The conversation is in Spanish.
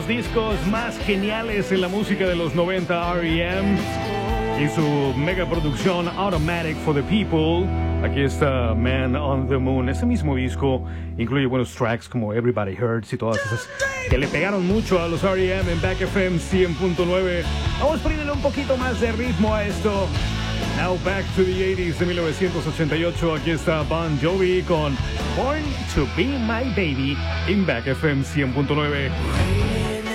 los discos más geniales en la música de los 90, R.E.M. y su mega producción Automatic for the People. Aquí está Man on the Moon. Ese mismo disco incluye buenos tracks como Everybody Hurts y todas esas que le pegaron mucho a los R.E.M. en Back FM 100.9. Vamos poniéndole un poquito más de ritmo a esto. Now back to the 80s de 1988. Aquí está Bon Jovi con Born to Be My Baby en Back FM 100.9.